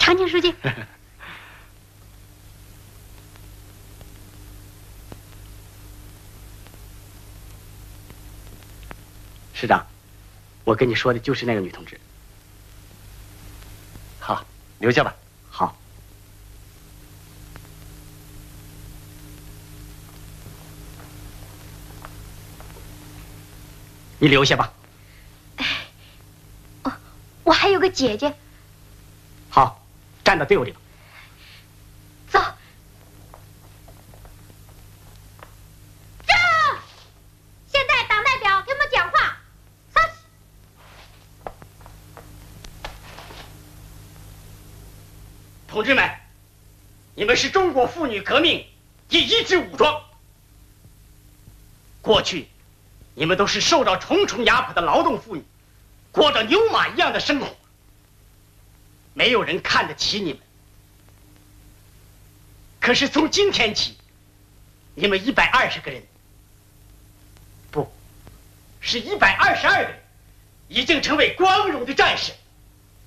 长青书记。 师长，我跟你说的就是那个女同志。 好，留下吧。 好。你留下吧。 我还有个姐姐。 好，站到队伍里吧。 走。站！现在党代表给我们讲话。稍息。 同志们，你们是中国妇女革命第一支武装。过去，你们都是受到重重压迫的劳动妇女，过着牛马一样的生活。没有人看得起你们。可是从今天起，你们120个人，不，是122个人，已经成为光荣的战士。